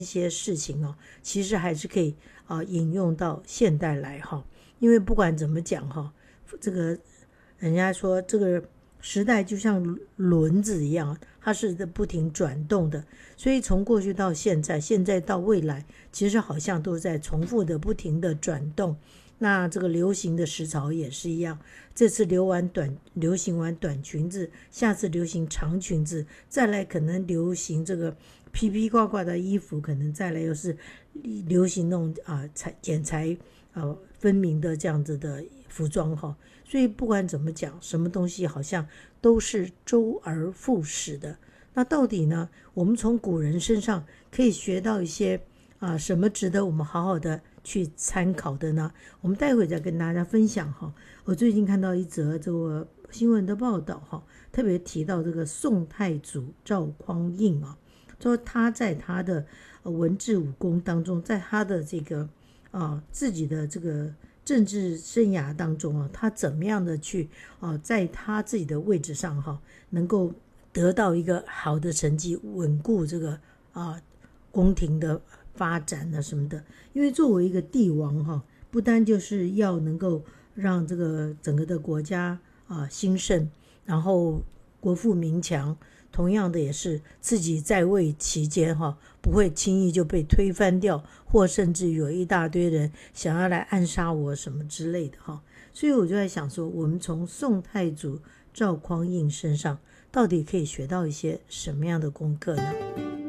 一些事情哦，其实还是可以引用到现代来哈。因为不管怎么讲哈，这个人家说这个时代就像轮子一样，它是不停转动的，所以从过去到现在，现在到未来，其实好像都在重复的不停的转动。那这个流行的时潮也是一样，这次流行完短裙子，下次流行长裙子，再来可能流行这个披披挂挂的衣服，可能再来又是流行那种剪裁分明的这样子的服装哈。所以不管怎么讲，什么东西好像都是周而复始的。那到底呢，我们从古人身上可以学到一些什么值得我们好好的去参考的呢？我们待会再跟大家分享哈。我最近看到一则这个新闻的报道哈，特别提到这个宋太祖赵匡胤说他在他的文治武功当中，在他的这个自己的这个政治生涯当中他怎么样的去在他自己的位置上能够得到一个好的成绩，稳固这个宫廷的发展什么的。因为作为一个帝王不单就是要能够让这个整个的国家兴盛，然后国富民强，同样的也是自己在位期间不会轻易就被推翻掉，或甚至有一大堆人想要来暗杀我什么之类的所以我就在想说，我们从宋太祖赵匡胤身上到底可以学到一些什么样的功课呢？